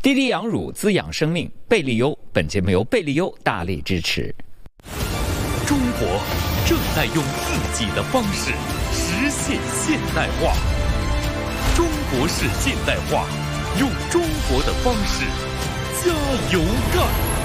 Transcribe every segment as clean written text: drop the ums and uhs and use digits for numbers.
滴滴养乳滋养生命，贝利优。本节目由贝利优大力支持。 中国正在用自己的方式实现现代化。中国式现代化，用中国的方式加油干！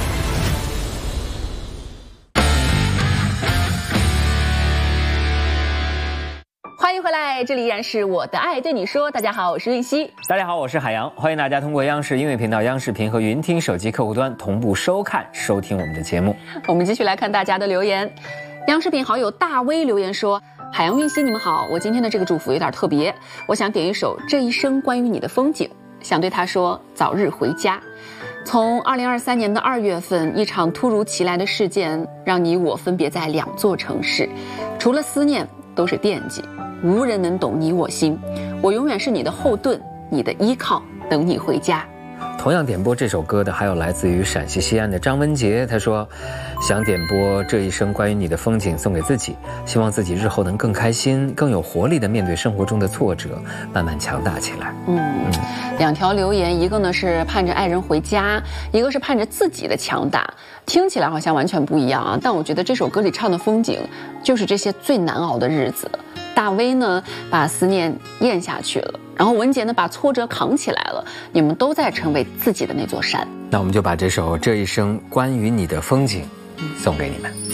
欢迎回来，这里依然是我的爱对你说。大家好，我是韵熙。 大家好，我是海洋。欢迎大家通过央视音乐频道、央视频和云听手机客户端同步收听我们的节目。 我们继续来看大家的留言。央视频好友大威留言说：海洋、韵熙，你们好，我今天的这个祝福有点特别，我想点一首《这一生关于你的风景》，想对他说早日回家。从2023年的2月份，一场突如其来的事件让你我分别在2座城市，除了思念都是惦记，无人能懂你我心，我永远是你的后盾，你的依靠，等你回家。 同样点播这首歌的还有来自于陕西西安的张文杰，他说想点播这一生关于你的风景送给自己，希望自己日后能更开心更有活力地面对生活中的挫折，慢慢强大起来。 2条留言，一个呢是盼着爱人回家，一个是盼着自己的强大，听起来好像完全不一样啊，但我觉得这首歌里唱的风景就是这些最难熬的日子。大威呢把思念咽下去了，然后文杰呢把挫折扛起来了，你们都在成为自己的那座山。 那我们就把这首《这一生关于你的风景》送给你们。